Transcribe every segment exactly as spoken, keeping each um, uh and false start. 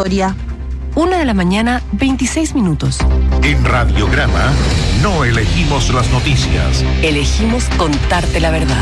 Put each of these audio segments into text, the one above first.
Victoria. Una de la mañana, veintiséis minutos. En Radiograma no elegimos las noticias. Elegimos contarte la verdad.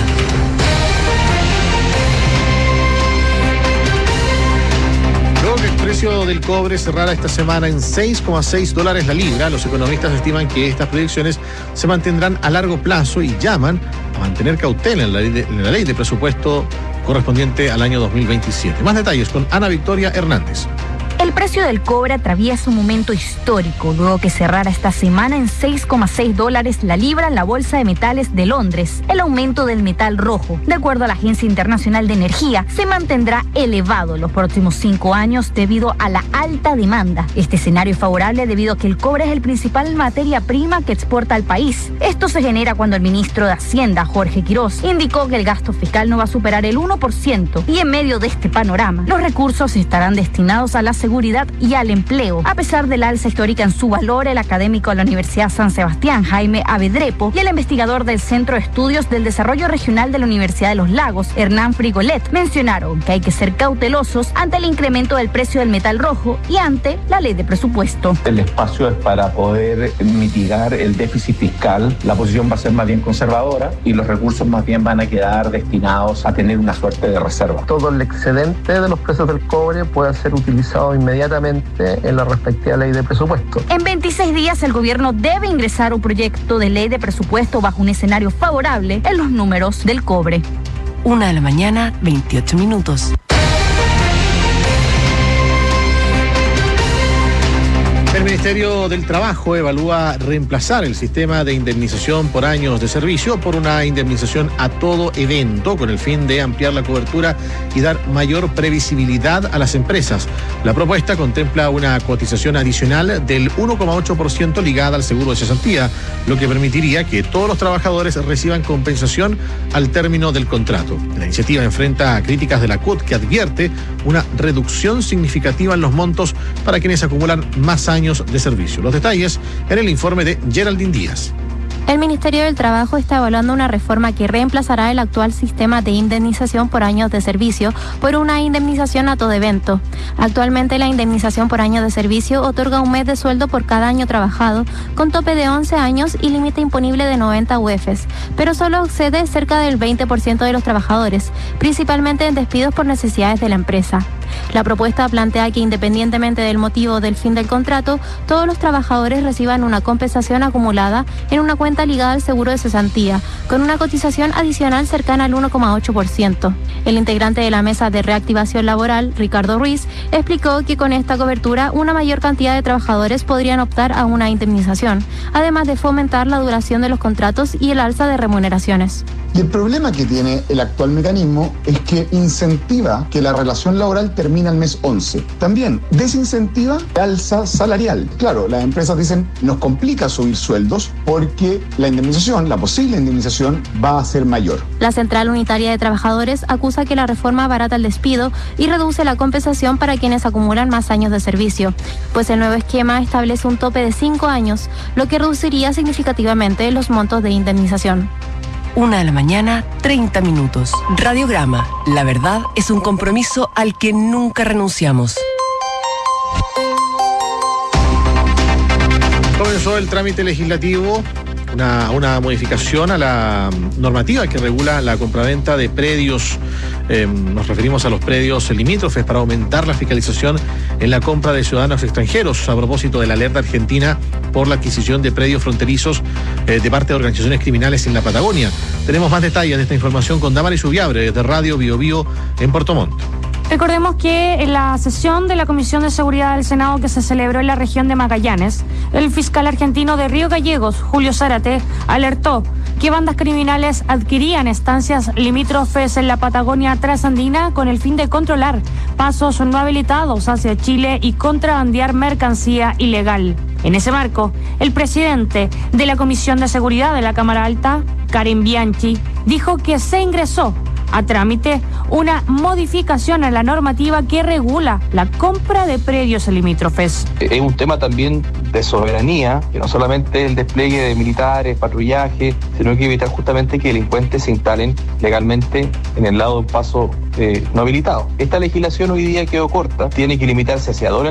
Luego que el precio del cobre cerrara esta semana en seis coma seis dólares la libra, los economistas estiman que estas proyecciones se mantendrán a largo plazo y llaman a mantener cautela en la ley de, en la ley de presupuesto correspondiente al año dos mil veintisiete. Más detalles con Ana Victoria Hernández. El precio del cobre atraviesa un momento histórico luego que cerrara esta semana en seis coma seis dólares la libra en la Bolsa de Metales de Londres. El aumento del metal rojo, de acuerdo a la Agencia Internacional de Energía, se mantendrá elevado en los próximos cinco años debido a la alta demanda. Este escenario es favorable debido a que el cobre es el principal materia prima que exporta al país. Esto se genera cuando el ministro de Hacienda, Jorge Quirós, indicó que el gasto fiscal no va a superar el uno por ciento y en medio de este panorama, los recursos estarán destinados a la seguridad y al empleo. A pesar del alza histórica en su valor, el académico de la Universidad San Sebastián, Jaime Avedrepo, y el investigador del Centro de Estudios del Desarrollo Regional de la Universidad de Los Lagos, Hernán Frigolet, mencionaron que hay que ser cautelosos ante el incremento del precio del metal rojo y ante la ley de presupuesto. El espacio es para poder mitigar el déficit fiscal. La posición va a ser más bien conservadora y los recursos más bien van a quedar destinados a tener una suerte de reserva. Todo el excedente de los precios del cobre puede ser utilizado inmediatamente en la respectiva ley de presupuesto. En veintiséis días el gobierno debe ingresar un proyecto de ley de presupuesto bajo un escenario favorable en los números del cobre. Una de la mañana, veintiocho minutos. El Ministerio del Trabajo evalúa reemplazar el sistema de indemnización por años de servicio por una indemnización a todo evento con el fin de ampliar la cobertura y dar mayor previsibilidad a las empresas. La propuesta contempla una cotización adicional del uno coma ocho por ciento ligada al seguro de cesantía, lo que permitiría que todos los trabajadores reciban compensación al término del contrato. La iniciativa enfrenta críticas de la C U T, que advierte una reducción significativa en los montos para quienes acumulan más años de servicio. Los detalles en el informe de Geraldine Díaz. El Ministerio del Trabajo está evaluando una reforma que reemplazará el actual sistema de indemnización por años de servicio por una indemnización a todo evento. Actualmente la indemnización por año de servicio otorga un mes de sueldo por cada año trabajado, con tope de once años y límite imponible de noventa U E Fs, pero solo accede cerca del veinte por ciento de los trabajadores, principalmente en despidos por necesidades de la empresa. La propuesta plantea que independientemente del motivo del fin del contrato, todos los trabajadores reciban una compensación acumulada en una cuenta ligada al seguro de cesantía, con una cotización adicional cercana al uno coma ocho por ciento. El integrante de la Mesa de Reactivación Laboral, Ricardo Ruiz, explicó que con esta cobertura una mayor cantidad de trabajadores podrían optar a una indemnización, además de fomentar la duración de los contratos y el alza de remuneraciones. Y el problema que tiene el actual mecanismo es que incentiva que la relación laboral termine al mes once. También desincentiva la alza salarial. Claro, las empresas dicen, nos complica subir sueldos porque la indemnización, la posible indemnización, va a ser mayor. La Central Unitaria de Trabajadores acusa que la reforma abarata el despido y reduce la compensación para quienes acumulan más años de servicio, pues el nuevo esquema establece un tope de cinco años, lo que reduciría significativamente los montos de indemnización. Una de la mañana, treinta minutos. Radiograma. La verdad es un compromiso al que nunca renunciamos. Comenzó el trámite legislativo, una, una modificación a la normativa que regula la compraventa de predios. Eh, nos referimos a los predios limítrofes para aumentar la fiscalización en la compra de ciudadanos extranjeros a propósito de la alerta argentina por la adquisición de predios fronterizos eh, de parte de organizaciones criminales en la Patagonia. Tenemos más detalles de esta información con Damaris Ubiabre de Radio Bio Bio en Puerto Montt. Recordemos que en la sesión de la Comisión de Seguridad del Senado que se celebró en la región de Magallanes, el fiscal argentino de Río Gallegos, Julio Zárate, alertó que bandas criminales adquirían estancias limítrofes en la Patagonia trasandina con el fin de controlar pasos no habilitados hacia Chile y contrabandear mercancía ilegal. En ese marco, el presidente de la Comisión de Seguridad de la Cámara Alta, Karen Bianchi, dijo que se ingresó a trámite una modificación a la normativa que regula la compra de predios limítrofes. Es un tema también de soberanía, que no solamente el despliegue de militares, patrullaje, sino que evitar justamente que delincuentes se instalen legalmente en el lado de un paso eh, no habilitado. Esta legislación hoy día quedó corta, tiene que limitarse hacia dos